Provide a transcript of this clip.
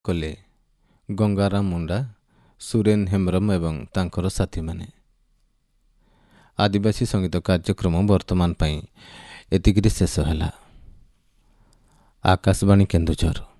କଲେ ଗଙ୍ଗାରାମ ମୁଣ୍ଡା, ସୁରେନ ହେମ୍ବ୍ରମ ଏବଂ ତାଙ୍କର ସାଥୀମାନେ। ଆଦିବାସୀ ସଙ୍ଗୀତ କାର୍ଯ୍ୟକ୍ରମ ବର୍ତ୍ତମାନ ପାଇଁ ଏତିକିରେ ଶେଷ ହେଲା। ଆକାଶବାଣୀ କେନ୍ଦୁଝର।